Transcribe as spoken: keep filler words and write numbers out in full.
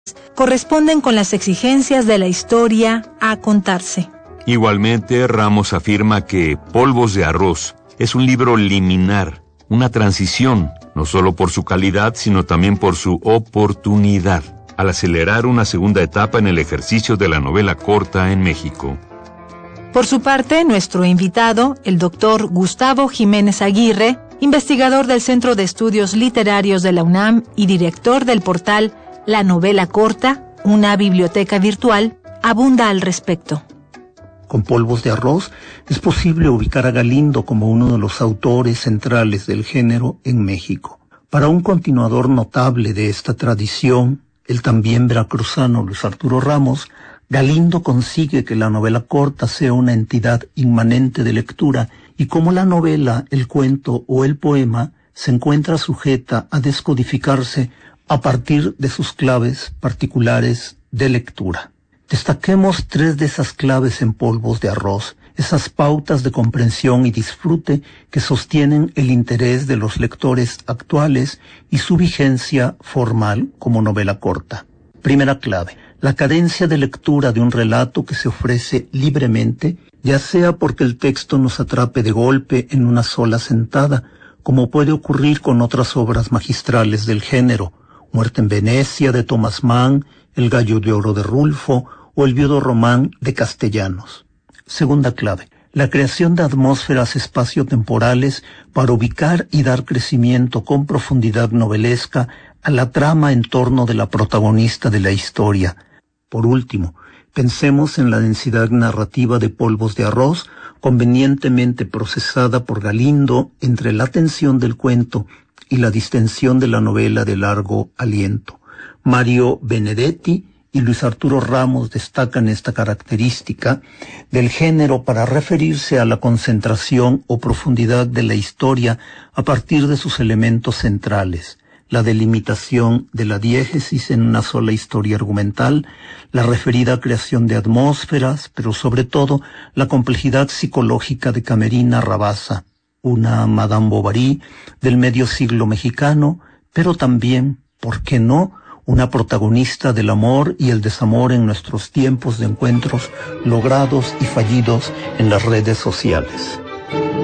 corresponden con las exigencias de la historia a contarse. Igualmente, Ramos afirma que Polvos de Arroz es un libro liminar, una transición, no solo por su calidad, sino también por su oportunidad, al acelerar una segunda etapa en el ejercicio de la novela corta en México. Por su parte, nuestro invitado, el doctor Gustavo Jiménez Aguirre, investigador del Centro de Estudios Literarios de la UNAM y director del portal La Novela Corta, una biblioteca virtual, abunda al respecto. Con Polvos de Arroz es posible ubicar a Galindo como uno de los autores centrales del género en México. Para un continuador notable de esta tradición, el también veracruzano Luis Arturo Ramos, Galindo consigue que la novela corta sea una entidad inmanente de lectura y como la novela, el cuento o el poema se encuentra sujeta a descodificarse a partir de sus claves particulares de lectura. Destaquemos tres de esas claves en Polvos de Arroz, esas pautas de comprensión y disfrute que sostienen el interés de los lectores actuales y su vigencia formal como novela corta. Primera clave, la cadencia de lectura de un relato que se ofrece libremente, ya sea porque el texto nos atrape de golpe en una sola sentada, como puede ocurrir con otras obras magistrales del género, Muerte en Venecia de Thomas Mann, El gallo de oro de Rulfo o El viudo Román de Castellanos. Segunda clave, la creación de atmósferas espaciotemporales para ubicar y dar crecimiento con profundidad novelesca a la trama en torno de la protagonista de la historia. Por último, pensemos en la densidad narrativa de Polvos de Arroz, convenientemente procesada por Galindo entre la tensión del cuento y la distensión de la novela de largo aliento. Mario Benedetti y Luis Arturo Ramos destacan esta característica del género para referirse a la concentración o profundidad de la historia a partir de sus elementos centrales, la delimitación de la diégesis en una sola historia argumental, la referida creación de atmósferas, pero sobre todo la complejidad psicológica de Camerina Rabasa, una Madame Bovary del medio siglo mexicano, pero también, ¿por qué no?, una protagonista del amor y el desamor en nuestros tiempos de encuentros logrados y fallidos en las redes sociales.